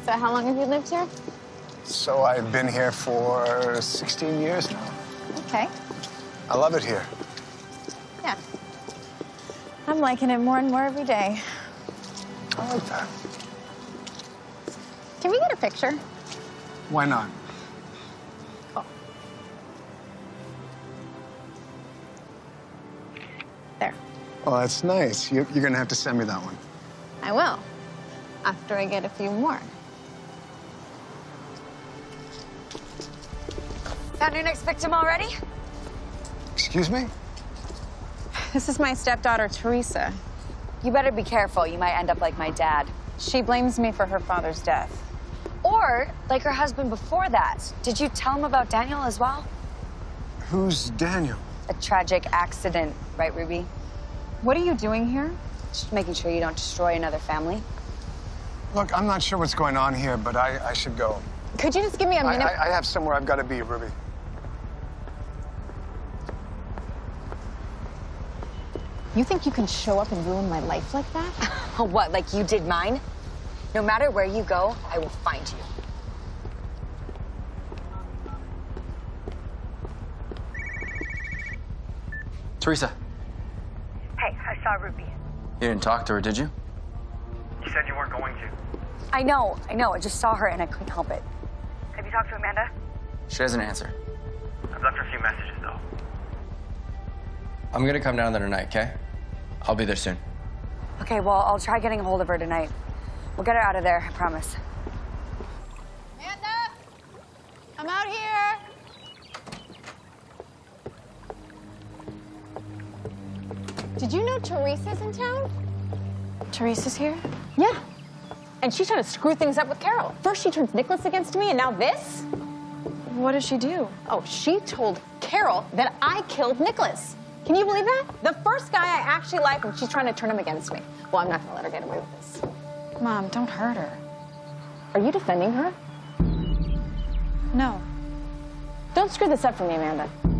So how long have you lived here? So I've been here for 16 years now. Okay. I love it here. Yeah. I'm liking it more and more every day. I like that. Can we get a picture? Why not? Cool. There. Well, that's nice. You're going to have to send me that one. I will. After I get a few more. Found your next victim already? Excuse me? This is my stepdaughter, Teresa. You better be careful. You might end up like my dad. She blames me for her father's death. Or like her husband before that. Did you tell him about Daniel as well? Who's Daniel? A tragic accident, right, Ruby? What are you doing here? Just making sure you don't destroy another family. Look, I'm not sure what's going on here, but I should go. Could you just give me a minute? I have somewhere I've got to be, Ruby. You think you can show up and ruin my life like that? What, like you did mine? No matter where you go, I will find you. Teresa, Hey, I saw Ruby. you didn't talk to her, did you? You said you weren't going to. I know. I just saw her and I couldn't help it. Have you talked to Amanda? She doesn't answer. I've left her a few messages, though. I'm gonna come down there tonight, okay? I'll be there soon. Okay, well, I'll try getting a hold of her tonight. We'll get her out of there, I promise. Amanda! I'm out here! Did you know Teresa's in town? Teresa's here? Yeah. And she's trying to screw things up with Carol. First she turns Nicholas against me, and now this? What does she do? Oh, she told Carol that I killed Nicholas. Can you believe that? The first guy I actually liked, and she's trying to turn him against me. Well, I'm not gonna let her get away with this. Mom, don't hurt her. Are you defending her? No. Don't screw this up for me, Amanda.